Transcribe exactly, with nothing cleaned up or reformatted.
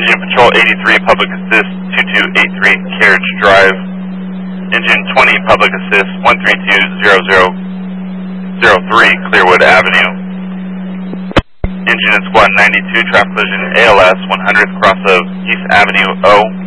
Engine Patrol eighty-three, Public Assist two two eight three, Carriage Drive. Engine twenty, Public Assist one three two zero zero zero three, Clearwood Avenue. Engine and Squad ninety-two, Traffic Collision A L S one hundredth cross of East Avenue O.